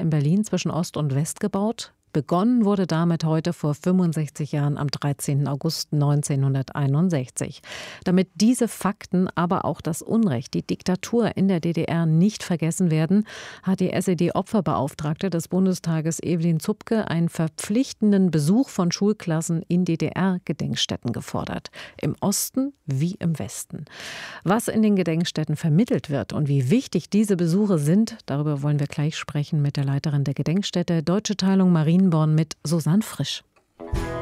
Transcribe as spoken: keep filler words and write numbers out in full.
in Berlin zwischen Ost und West gebaut. Begonnen wurde damit heute vor fünfundsechzig Jahren am dreizehnten August neunzehnhunderteinundsechzig. Damit diese Fakten, aber auch das Unrecht, die Diktatur in der D D R nicht vergessen werden, hat die S E D-Opferbeauftragte des Bundestages Evelyn Zupke einen verpflichtenden Besuch von Schulklassen in D D R-Gedenkstätten gefordert. Im Osten wie im Westen. Was in den Gedenkstätten vermittelt wird und wie wichtig diese Besuche sind, darüber wollen wir gleich sprechen mit der Leiterin der Gedenkstätte Deutsche Teilung Marienborn mit Susanne Frisch.